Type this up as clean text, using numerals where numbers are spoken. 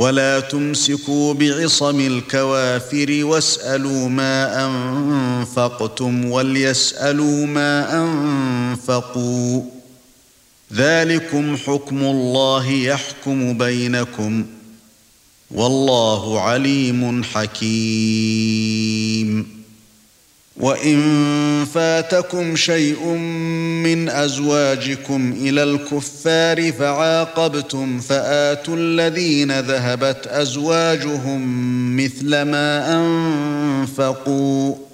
ولا تمسكوا بعصم الكوافر واسألوا ما أنفقتم وليسألوا ما أنفقوا ذلكم حكم الله يحكم بينكم والله عليم حكيم وإن فاتكم شيء من أزواجكم إلى الكفار فعاقبتم فآتوا الذين ذهبت أزواجهم مثل ما أنفقوا